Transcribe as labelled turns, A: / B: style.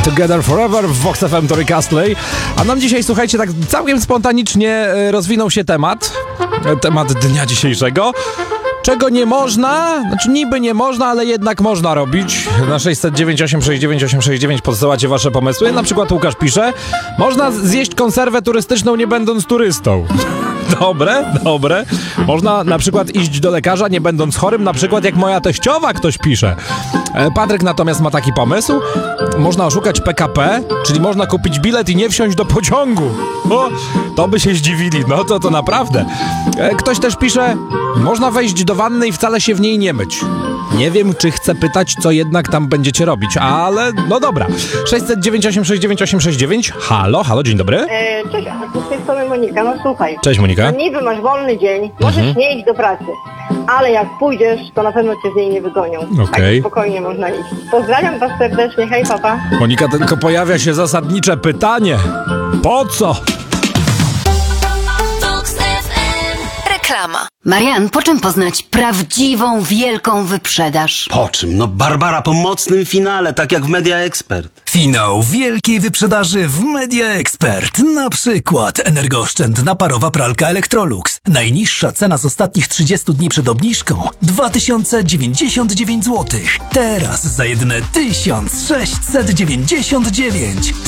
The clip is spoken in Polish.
A: Together Forever w Vox FM Tori Castley. A nam dzisiaj, słuchajcie, tak całkiem spontanicznie rozwinął się temat dnia dzisiejszego. Czego nie można, znaczy niby nie można, ale jednak można robić. Na 609 869 869 podsyłacie wasze pomysły. Na przykład Łukasz pisze: można zjeść konserwę turystyczną nie będąc turystą. Dobre. Można na przykład iść do lekarza nie będąc chorym, na przykład jak moja teściowa, ktoś pisze. Patryk natomiast ma taki pomysł: można oszukać PKP, czyli można kupić bilet i nie wsiąść do pociągu. O, to by się zdziwili, no to naprawdę. Ktoś też pisze: można wejść do wanny i wcale się w niej nie myć. Nie wiem, czy chcę pytać, co jednak tam będziecie robić, ale no dobra. 609 869 869. Halo, dzień dobry.
B: Cześć, z tej strony Monika. No słuchaj.
A: Cześć, Monika.
B: No niby masz wolny dzień, możesz nie iść do pracy, ale jak pójdziesz, to na pewno cię z niej nie wygonią.
A: Okej.
B: Tak spokojnie można iść. Pozdrawiam was serdecznie, hej papa.
A: Monika, tylko pojawia się zasadnicze pytanie. Po co?
C: Reklama. Marian, po czym poznać prawdziwą, wielką wyprzedaż?
D: Po czym? No Barbara po mocnym finale, tak jak w Media Expert.
E: Finał wielkiej wyprzedaży w Media Expert. Na przykład energooszczędna parowa pralka Electrolux. Najniższa cena z ostatnich 30 dni przed obniżką 2099 zł. Teraz za jedyne 1699.